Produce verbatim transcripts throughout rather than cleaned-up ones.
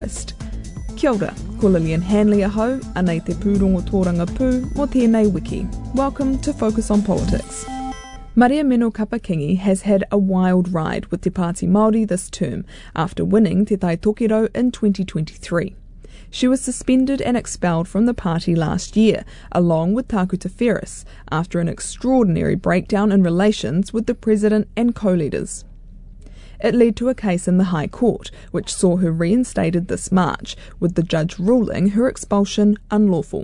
Kia ora, ko Lillian Hanley aho, anei te pūrongo tōranga pū mō tēnei wiki. Welcome to Focus on Politics. Maria Mino Kapakingi has had a wild ride with Te Pāti Māori this term after winning Te Tai Tokiro in twenty twenty-three. She was suspended and expelled from the party last year, along with Takuta Ferris, after an extraordinary breakdown in relations with the president and co-leaders. It led to a case in the High Court, which saw her reinstated this March, with the judge ruling her expulsion unlawful.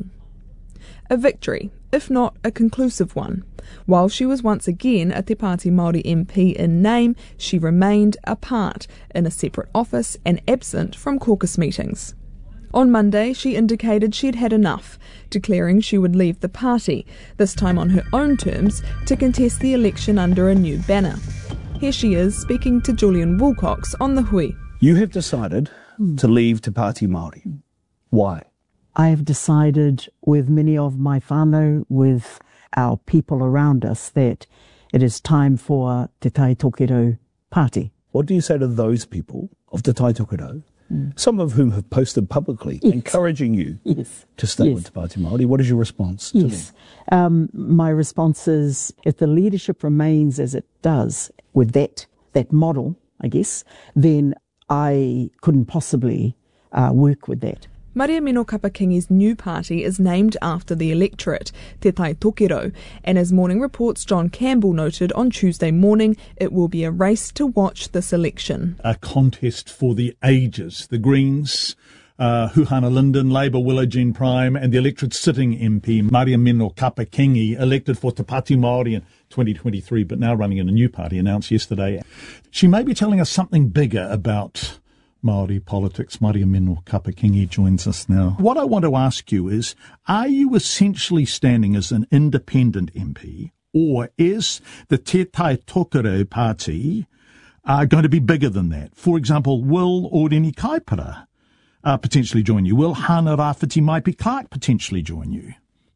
A victory, if not a conclusive one. While she was once again a Te Pāti Māori M P in name, she remained apart, in a separate office and absent from caucus meetings. On Monday, she indicated she'd had enough, declaring she would leave the party, this time on her own terms, to contest the election under a new banner. Here she is speaking to Julian Wilcox on the Hui. You have decided mm. to leave Te Pāti Māori. Why? I have decided with many of my whānau, with our people around us, that it is time for Te Tai Tokiro Party. What do you say to those people of Te Tai Tokiro, mm. some of whom have posted publicly yes. encouraging you yes. to stay yes. with Te Pāti Māori? What is your response to yes. them? Um, my response is, if the leadership remains as it does, with that that model, I guess, then I couldn't possibly uh, work with that. Maria Mino Kapakingi's new party is named after the electorate, Te Tai Tokiro, and as Morning Report's John Campbell noted on Tuesday morning, it will be a race to watch this election. A contest for the ages. The Greens, uh, Huhana Linden, Labour Willow Jean Prime, and the electorate's sitting M P, Maria Mino Kapakingi, elected for Te Pāti Māori in twenty twenty-three, but now running in a new party, announced yesterday. She may be telling us something bigger about Māori politics. Maria Mino Kapakingi joins us now. What I want to ask you is, are you essentially standing as an independent M P, or is the Te Tai Tokiro Party uh, going to be bigger than that? For example, will Oreni Kaipara uh, potentially join you? Will Hana Rāwhiti Maipi Clark potentially join you?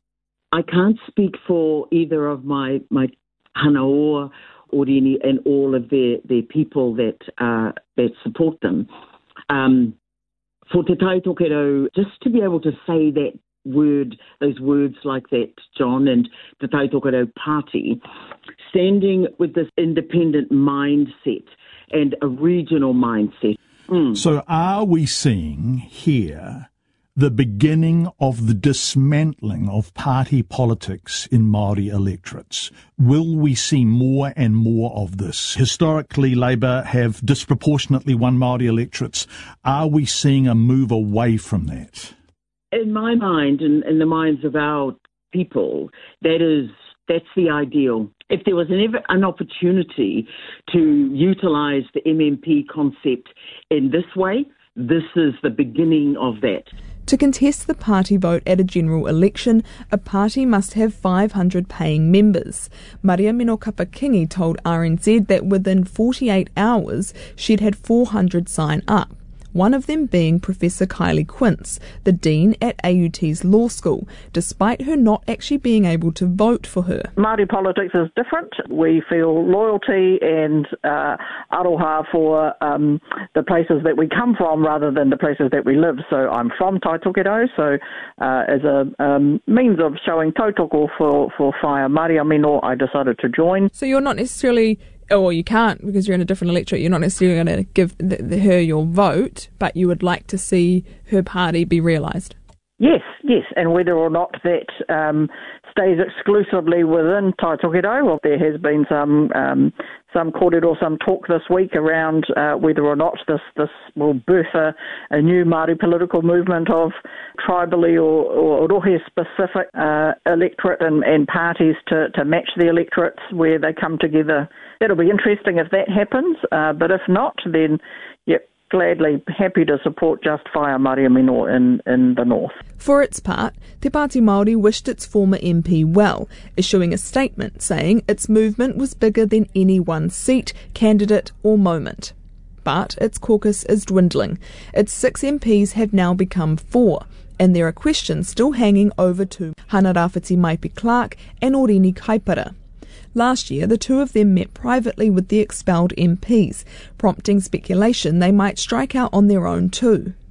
I can't speak for either of my, my Hana or Oreni and all of their, their people that uh, that support them. Um, for Te Tai Tokiro, just to be able to say that word, those words like that, John, and Te Tai Tokiro Party, standing with this independent mindset and a regional mindset. Mm. So are we seeing here the beginning of the dismantling of party politics in Māori electorates? Will we see more and more of this? Historically, Labour have disproportionately won Māori electorates. Are we seeing a move away from that? In my mind, and in the minds of our people, that is that's the ideal. If there was an, ever, an opportunity to utilise the M M P concept in this way, this is the beginning of that. To contest the party vote at a general election, a party must have five hundred paying members. Maria Mino Kapakingi told R N Z that within forty-eight hours she'd had four hundred sign up, one of them being Professor Kylie Quince, the Dean at A U T's law school, despite her not actually being able to vote for her. Māori politics is different. We feel loyalty and uh, aroha for um, the places that we come from rather than the places that we live. So I'm from Tai Tokiro, so uh, as a um, means of showing tautoko for, for Whaia Maria Mino, I decided to join. So you're not necessarily... or you can't because you're in a different electorate, you're not necessarily going to give the, the, her your vote, but you would like to see her party be realised. Yes, yes, and whether or not that um, stays exclusively within Tai Tokiro, well, there has been some um, some kōrero, some talk this week around uh, whether or not this, this will birth a, a new Māori political movement of tribally or, or rohe-specific uh, electorate and, and parties to, to match the electorates where they come together. That'll be interesting if that happens, uh, but if not, then, yep, gladly happy to support just Whaia Maria Mino in, in the north. For its part, Te Pāti Māori wished its former M P well, issuing a statement saying its movement was bigger than any one seat, candidate or moment. But its caucus is dwindling. Its six M Ps have now become four, and there are questions still hanging over to Hana Rāwhiti Maipi Clark and Oreni Kaipara. Last year, the two of them met privately with the expelled M Ps, prompting speculation they might strike out on their own too.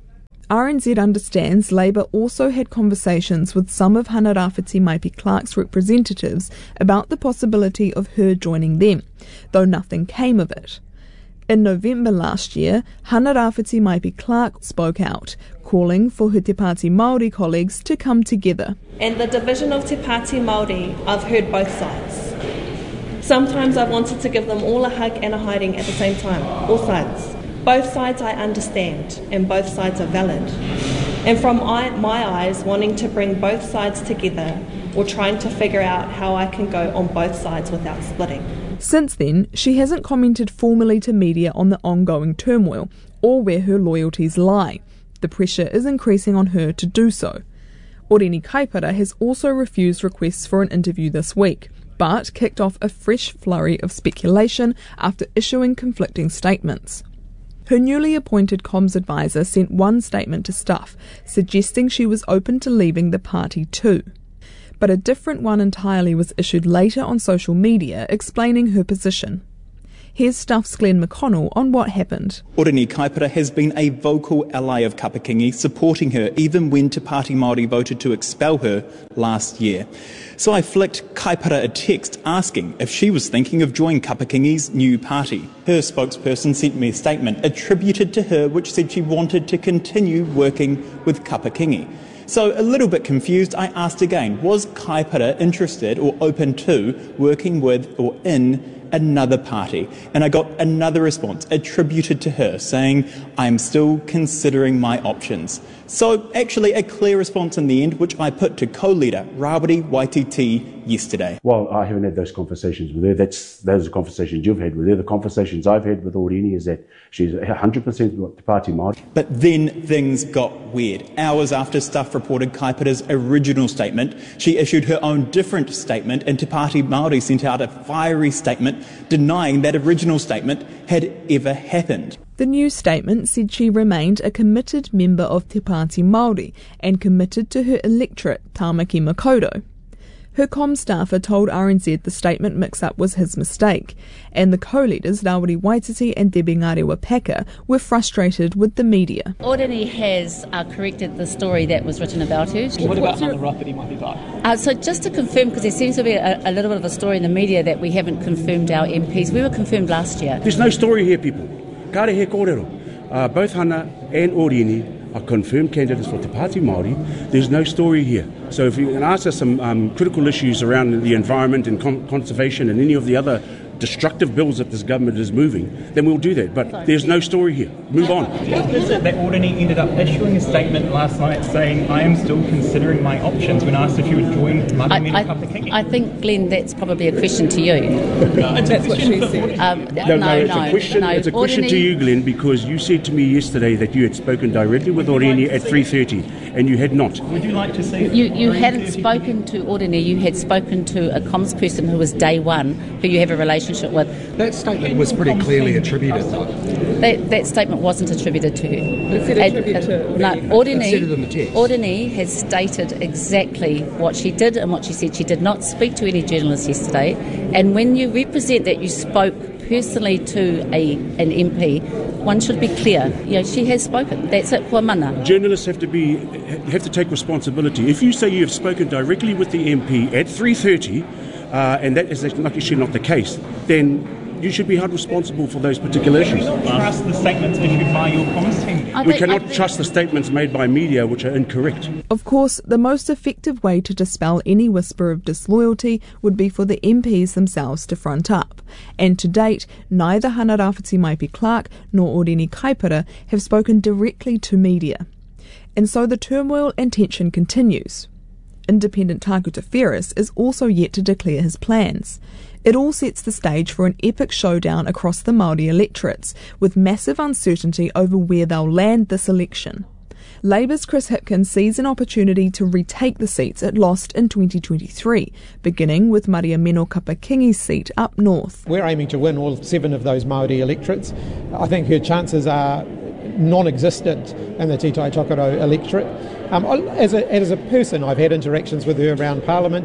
R N Z understands Labour also had conversations with some of Hana Rāwhiti Maipi-Clark's representatives about the possibility of her joining them, though nothing came of it. In November last year, Hana Rāwhiti Maipi-Clark spoke out, calling for her Te Pāti Māori colleagues to come together. And the division of Te Pāti Māori, I've heard both sides. Sometimes I've wanted to give them all a hug and a hiding at the same time, all sides. Both sides I understand, and both sides are valid. And from my eyes, wanting to bring both sides together, or trying to figure out how I can go on both sides without splitting. Since then, she hasn't commented formally to media on the ongoing turmoil, or where her loyalties lie. The pressure is increasing on her to do so. Orini Kaipara has also refused requests for an interview this week, but kicked off a fresh flurry of speculation after issuing conflicting statements. Her newly appointed comms advisor sent one statement to Stuff, suggesting she was open to leaving the party too. But a different one entirely was issued later on social media explaining her position. Here's Stuff's Glenn McConnell on what happened. Orini Kaipara has been a vocal ally of Kapakingi, supporting her even when Te Pāti Māori voted to expel her last year. So I flicked Kaipara a text asking if she was thinking of joining Kapakingi's new party. Her spokesperson sent me a statement attributed to her which said she wanted to continue working with Kapakingi. So a little bit confused, I asked again, was Kaipara interested or open to working with or in another party? And I got another response attributed to her saying, I am still considering my options. So actually a clear response in the end, which I put to co-leader Rawiri Waititi yesterday. Well, I haven't had those conversations with her. That's those are conversations you've had with her. The conversations I've had with Orini is that she's one hundred percent Te Pāti Māori. But then things got weird. Hours after Stuff reported Kaipara's original statement, she issued her own different statement, and Te Pāti Māori sent out a fiery statement denying that original statement had ever happened. The new statement said she remained a committed member of Te Pāti Māori and committed to her electorate, Tāmaki Makaurau. Her comm staffer told R N Z the statement mix-up was his mistake, and the co-leaders, Rawiri Waititi and Debbie Ngarewa-Packer, were frustrated with the media. Orini has uh, corrected the story that was written about her. What about Hana Rāwhiti Maipi-Clark? Uh, so just to confirm, because there seems to be a, a little bit of a story in the media that we haven't confirmed our M Ps. We were confirmed last year. There's no story here, people. Kāre he kōrero. Uh, both Hana and Orini are confirmed candidates for Te Pāti Māori. There's no story here. So if you can ask us some um, critical issues around the environment and con- conservation and any of the other destructive bills that this government is moving, then we'll do that. But there's no story here. Move on. What is it that Orini ended up issuing a statement last night saying, I am still considering my options, when asked if you would join Māori Mino Kapakingi? I think, Glenn, that's probably a question to you. No, it's that's a what she said. Um, no, no, no, it's no, a question, no. it's a question Orini... to you, Glenn, because you said to me yesterday that you had spoken directly with Orini at three thirty, and you had not. Would you like to see it? You, you hadn't spoken to Orini, you had spoken to a comms person who was day one, who you have a relationship with. That statement was pretty clearly attributed. That, that statement wasn't attributed to her. It said attributed to Orini. No, Orini, it in the text. Orini has stated exactly what she did and what she said. She did not speak to any journalists yesterday. And when you represent that you spoke personally to a an M P, one should be clear. You know, she has spoken. That's it, kua mana. Journalists have to be have to take responsibility. If you say you have spoken directly with the M P at three thirty, uh, and that is actually not the case, then you should be held responsible for those particular issues. Trust the statements issued by your comms team. We cannot trust the statements made by media which are incorrect. Of course, the most effective way to dispel any whisper of disloyalty would be for the M Ps themselves to front up. And to date, neither Hana Rāwhiti Maipi-Clark nor Orini Kaipara have spoken directly to media. And so the turmoil and tension continues. Independent Tākuta Ferris is also yet to declare his plans. It all sets the stage for an epic showdown across the Māori electorates, with massive uncertainty over where they'll land this election. Labour's Chris Hipkins sees an opportunity to retake the seats it lost in twenty twenty-three, beginning with Maria Mino Kapakingi's seat up north. We're aiming to win all seven of those Māori electorates. I think her chances are non-existent in the Te Tai Tokerau electorate. Um, as, a, as a person, I've had interactions with her around Parliament.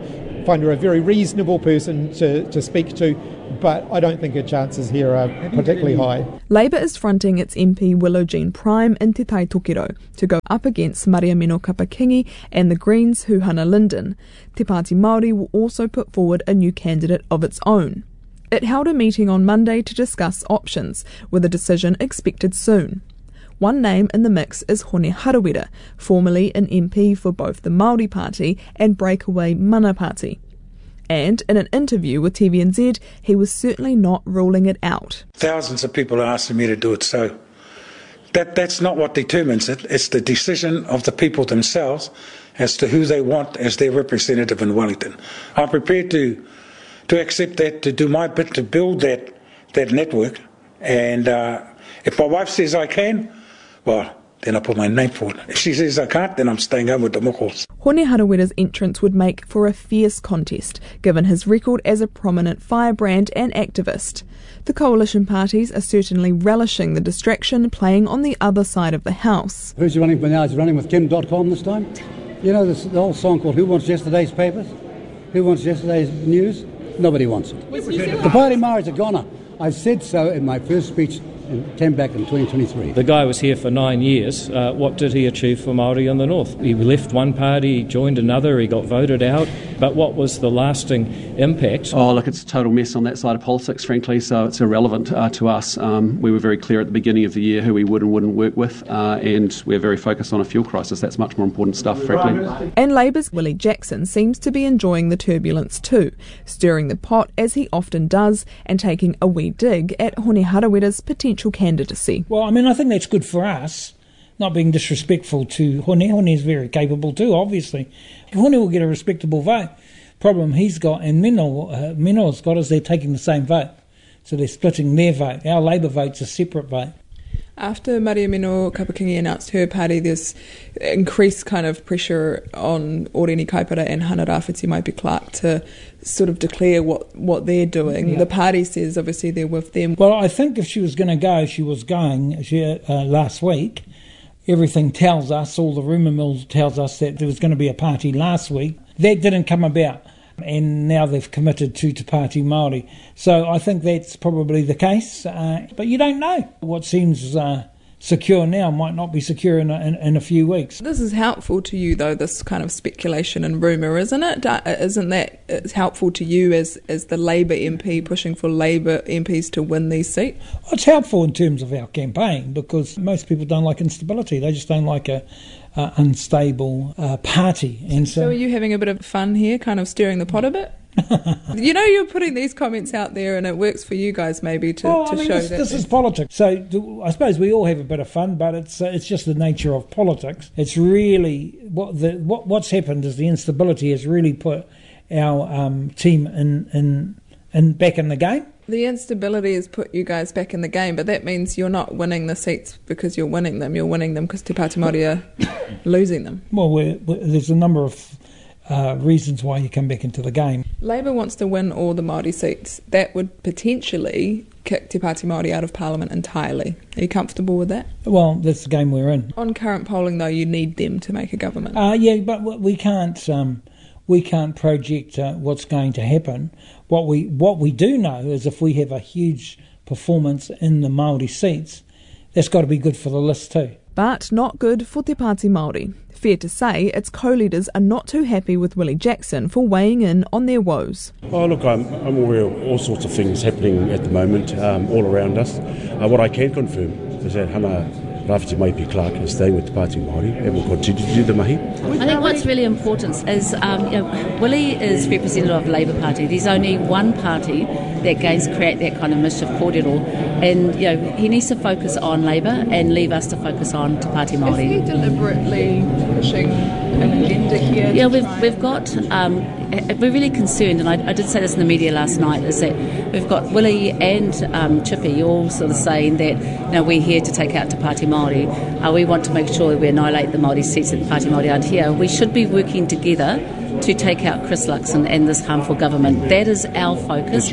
find her a very reasonable person to, to speak to, but I don't think her chances here are particularly high. Labour is fronting its M P Willow Jean Prime in Te Tai Tokiro to go up against Maria Mino Kapakingi and the Greens' Huhana Linden. Te Pāti Māori will also put forward a new candidate of its own. It held a meeting on Monday to discuss options, with a decision expected soon. One name in the mix is Hone Harawira, formerly an M P for both the Māori Party and breakaway Mana Party. And in an interview with T V N Z, he was certainly not ruling it out. Thousands of people are asking me to do it, so that that's not what determines it. It's the decision of the people themselves as to who they want as their representative in Wellington. I'm prepared to to accept that, to do my bit to build that that network, and uh, if my wife says I can, well, then I put my name forward. If she says I can't, then I'm staying home with the mokos. Hone Harawira's entrance would make for a fierce contest, given his record as a prominent firebrand and activist. The coalition parties are certainly relishing the distraction playing on the other side of the house. Who's running for now? Is he running with Kim dot com this time? You know this, the old song called Who Wants Yesterday's Papers? Who wants yesterday's news? Nobody wants it. The Party Māoris are goner. I said so in my first speech and came back in twenty twenty-three. The guy was here for nine years. Uh, what did he achieve for Māori in the North? He left one party, he joined another, he got voted out. But what was the lasting impact? Oh, look, it's a total mess on that side of politics, frankly, so it's irrelevant uh, to us. Um, we were very clear at the beginning of the year who we would and wouldn't work with, uh, and we're very focused on a fuel crisis. That's much more important stuff, frankly. And Labour's Willie Jackson seems to be enjoying the turbulence too, stirring the pot as he often does and taking a wee dig at Hone Harawira's potential candidacy. Well, I mean, I think that's good for us, not being disrespectful to Hone. Hone is very capable too, obviously. Hone will get a respectable vote. Problem he's got and Mino, uh, Mino's got is they're taking the same vote. So they're splitting their vote. Our Labour vote's a separate vote. After Maria Mino Kapakingi announced her party, there's increased kind of pressure on Oreni Kaipara and Hana Rāwhiti Maipi Clark to sort of declare what, what they're doing. Yeah. The party says obviously they're with them. Well, I think if she was going to go, she was going she, uh, last week. Everything tells us, all the rumour mills tells us that there was going to be a party last week. That didn't come about. And now they've committed to Te Pāti Māori. So I think that's probably the case. Uh, but you don't know. What seems uh, secure now might not be secure in a, in, in a few weeks. This is helpful to you, though, this kind of speculation and rumour, isn't it? Uh, isn't that it's helpful to you as, as the Labour M P pushing for Labour M Ps to win these seats? Well, it's helpful in terms of our campaign because most people don't like instability. They just don't like a Uh, unstable uh, party. And so, so are you having a bit of fun here, kind of stirring the pot a bit? You know, you're putting these comments out there and it works for you guys maybe to, well, to I mean, show this, that. This is politics. So do, I suppose we all have a bit of fun, but it's uh, it's just the nature of politics. It's really, what the what what's happened is the instability has really put our um, team in, in, in back in the game. The instability has put you guys back in the game, but that means you're not winning the seats because you're winning them. You're winning them because Te Pāti Māori are losing them. Well, we're, we're, there's a number of uh, reasons why you come back into the game. Labour wants to win all the Māori seats. That would potentially kick Te Pāti Māori out of Parliament entirely. Are you comfortable with that? Well, that's the game we're in. On current polling, though, you need them to make a government. Uh, yeah, but we can't... Um, We can't project uh, what's going to happen. What we what we do know is if we have a huge performance in the Māori seats, that's got to be good for the list too. But not good for Te Pāti Māori. Fair to say, its co-leaders are not too happy with Willie Jackson for weighing in on their woes. Oh, look, I'm, I'm aware of all sorts of things happening at the moment um, all around us. Uh, what I can confirm is that Hana Rāwhiti Maipi Clark is staying with Te Pāti Māori and will continue to do the mahi. I think what's really important is um, you know, Willie is representative of the Labour Party. There's only one party that gains create that kind of mischief kōrero, and you know he needs to focus on Labour and leave us to focus on Te Pāti Māori. Is he deliberately pushing an agenda here? Yeah, we've we've got um, we're really concerned, and I, I did say this in the media last night, is that we've got Willie and um, Chippy all sort of saying that you know we're here to take out Te Pāti Māori. Uh, we want to make sure that we annihilate the Māori seats that the Pāti Māori aren't here. We should be working together to take out Chris Luxon and this harmful government. That is our focus. That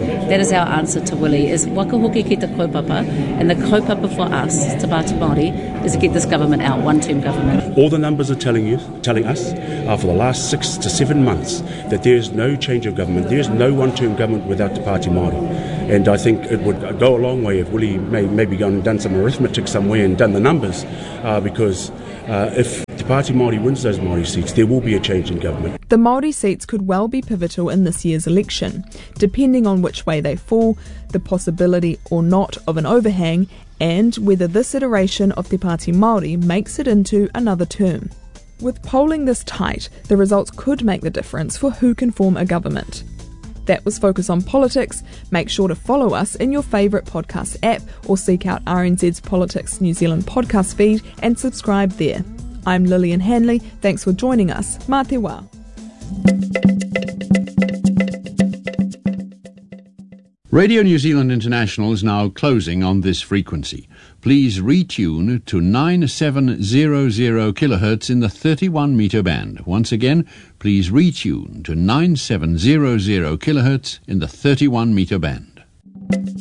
is our answer to Willie, is waka hoki ki te kaupapa, and the kaupapa for us, Te Pāti Māori, is to get this government out, one-term government. All the numbers are telling you, telling us uh, for the last six to seven months that there is no change of government, there is no one-term government without Te Pāti Māori. And I think it would go a long way if Willie may maybe gone and done some arithmetic somewhere and done the numbers, uh, because uh, if Te Pāti Māori wins those Māori seats, there will be a change in government. The Māori seats could well be pivotal in this year's election, depending on which way they fall, the possibility or not of an overhang, and whether this iteration of Te Pāti Māori makes it into another term. With polling this tight, the results could make the difference for who can form a government. That was Focus on Politics. Make sure to follow us in your favourite podcast app or seek out R N Z's Politics New Zealand podcast feed and subscribe there. I'm Lillian Hanley. Thanks for joining us. Mā te wā. Radio New Zealand International is now closing on this frequency. Please retune to nine seven hundred kilohertz in the thirty-one metre band. Once again, please retune to nine seven hundred kilohertz in the thirty-one metre band.